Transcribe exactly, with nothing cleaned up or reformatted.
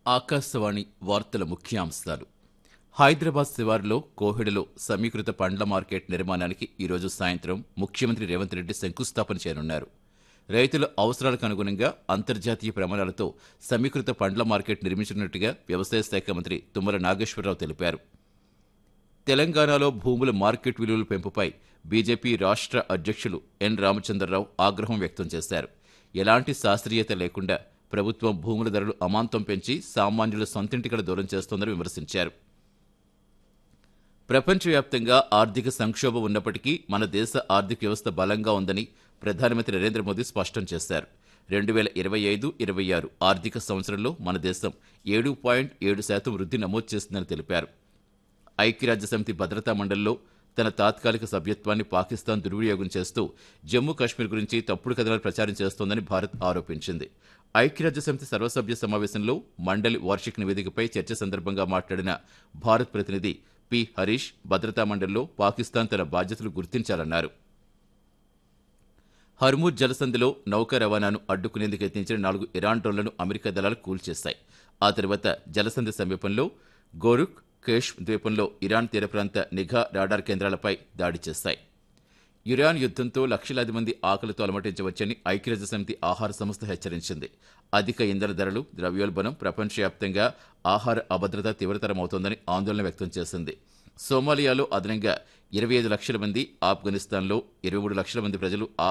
ఆకాశవాణి వార్తల ముఖ్యాంశాలు. హైదరాబాద్ శివారులో కోహెడలో సమీకృత పండ్ల మార్కెట్ నిర్మాణానికి ఈరోజు సాయంత్రం ముఖ్యమంత్రి రేవంత్ రెడ్డి శంకుస్థాపన చేయనున్నారు. రైతుల అవసరాలకు అనుగుణంగా అంతర్జాతీయ ప్రమాణాలతో సమీకృత పండ్ల మార్కెట్ నిర్మించనున్నట్టుగా వ్యవసాయ శాఖ మంత్రి తుమ్మల నాగేశ్వరరావు తెలిపారు. తెలంగాణలో భూముల మార్కెట్ విలువల పెంపుపై బీజేపీ రాష్ట్ర అధ్యక్షులు ఎన్ రామచంద్రరావు ఆగ్రహం వ్యక్తం చేశారు. ఎలాంటి శాస్త్రీయత లేకుండా ప్రభుత్వం భూముల ధరలు అమాంతం పెంచి సామాన్యుల సొంతింటికల దూరం చేస్తోందని విమర్శించారు. ప్రపంచవ్యాప్తంగా ఆర్థిక సంక్షోభం ఉన్నప్పటికీ మన దేశ ఆర్థిక వ్యవస్థ బలంగా ఉందని ప్రధానమంత్రి నరేంద్ర మోదీ స్పష్టం చేశారు. రెండు వేల ఇరవై ఐదు ఇరవై ఆరు ఆర్థిక సంవత్సరంలో మన దేశం ఏడు పాయింట్ ఏడు శాతం వృద్ధి నమోదు చేసిందని తెలిపారు. ఐక్యరాజ్యసమితి భద్రతా మండలిలో తన తాత్కాలిక సభ్యత్వాన్ని పాకిస్తాన్ దుర్వినియోగం చేస్తూ జమ్మూ కాశ్మీర్ గురించి తప్పుడు కథనాలు ప్రచారం చేస్తోందని భారత్ ఆరోపించింది. ఐక్యరాజ్యసమితి సర్వసభ్య సమావేశంలో మండలి వార్షిక నివేదికపై చర్చ సందర్భంగా మాట్లాడిన భారత్ ప్రతినిధి పి హరీష్ భద్రతా మండలిలో పాకిస్తాన్ తన బాధ్యతలు గుర్తించాలన్నారు. హర్మూజ్ జలసంధిలో నౌకా రవాణాను అడ్డుకునేందుకు యత్నించిన నాలుగు ఇరాన్ డ్రోన్లను అమెరికా దళాలు కూల్చేశాయి. ఆ తర్వాత జలసంధి సమీపంలో గోరుక్ కేష్ ద్వీపంలో ఇరాన్ తీర ప్రాంత నిఘా రాడార్ కేంద్రాలపై దాడి చేశాయి. ఇరాన్ యుద్ధంతో లక్షలాది మంది ఆకలితో అలమటించవచ్చని ఐక్యరాజ్యసమితి ఆహార సంస్థ హెచ్చరించింది. అధిక ఇంధన ధరలు, ద్రవ్యోల్బణం ప్రపంచవ్యాప్తంగా ఆహార అభద్రత తీవ్రతరమవుతోందని ఆందోళన వ్యక్తం చేసింది. సోమాలియాలో అదనంగా ఇరవై ఐదు లక్షల మంది, ఆఫ్ఘనిస్తాన్లో ఇరవై మూడు లక్షల మంది ప్రజలు